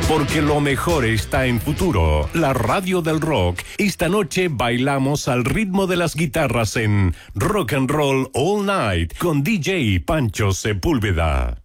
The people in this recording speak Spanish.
Porque lo mejor está en Futuro, la radio del rock. Esta noche bailamos al ritmo de las guitarras en Rock and Roll All Night con DJ Pancho Sepúlveda.